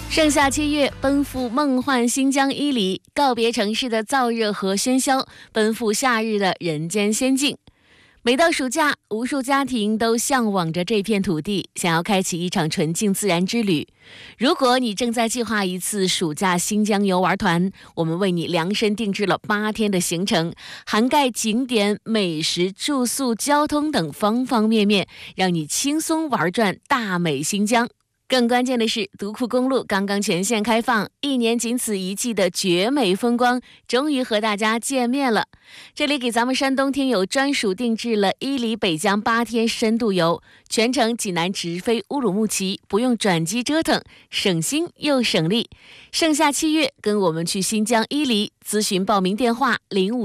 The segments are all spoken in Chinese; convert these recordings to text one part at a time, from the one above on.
盛夏7月，奔赴梦幻新疆伊犁，告别城市的燥热和喧嚣，奔赴夏日的人间仙境。每到暑假，无数家庭都向往着这片土地，想要开启一场纯净自然之旅。如果你正在计划一次暑假新疆游玩团，我们为你量身定制了8天的行程，涵盖景点、美食、住宿、交通等方方面面，让你轻松玩转大美新疆。更关键的是，独库公路刚刚全线开放，1年仅此一季的绝美风光终于和大家见面了。这里给咱们山东听友专属定制了伊犁北疆8天深度游，全程济南直飞乌鲁木齐，不用转机折腾，省心又省力。盛夏7月，跟我们去新疆伊犁，咨询报名电话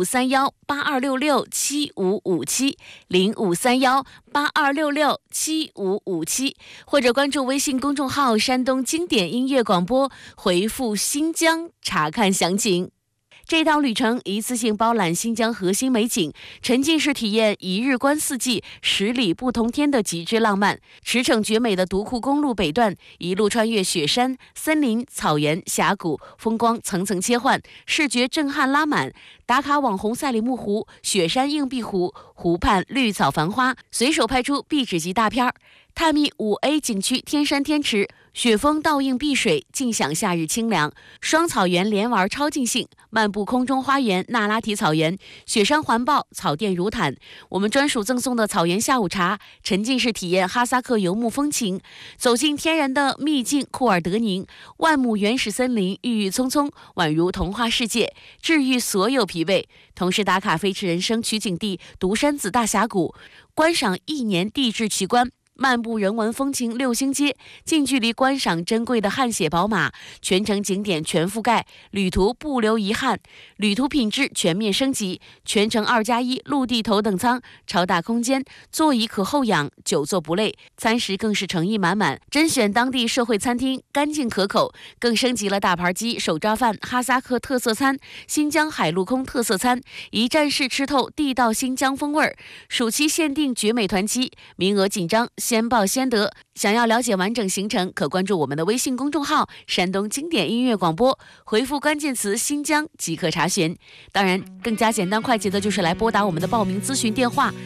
053182667557 053182667557，或者关注微信公众号山东经典音乐广播，回复新疆查看详情。这趟旅程一次性包揽新疆核心美景，沉浸式体验1日观4季10里不同天的极致浪漫。驰骋绝美的独库公路北段，一路穿越雪山、森林、草原、峡谷，风光层层切换，视觉震撼拉满。打卡网红赛里木湖、雪山硬壁湖，湖畔绿草繁花，随手拍出壁纸级大片儿。探秘5A 景区天山天池，雪峰倒映碧水，尽享夏日清凉。双草原连玩超尽兴，漫步空中花园、那拉提草原，雪山环抱，草甸如毯。我们专属赠送的草原下午茶，沉浸式体验哈萨克游牧风情，走进天然的秘境库尔德宁，万亩原始森林郁郁葱葱，宛如童话世界，治愈所有疲惫。同时打卡飞驰人生取景地独山子大峡谷，观赏1年地质奇观。漫步人文风情6星街，近距离观赏珍贵的汗血宝马，全程景点全覆盖，旅途不留遗憾。旅途品质全面升级，全程2+1陆地头等舱，超大空间，座椅可后仰，久坐不累，餐食更是诚意满满，甄选当地社会餐厅，干净可口，更升级了大盘鸡、手抓饭、哈萨克特色餐、新疆海陆空特色餐，一站式吃透地道新疆风味。暑期限定绝美团期，名额紧张，先报先得。想要了解完整行程，可关注我们的微信公众号山东经典音乐广播，回复关键词新疆即可查询。当然更加简单快捷的就是来拨打我们的报名咨询电话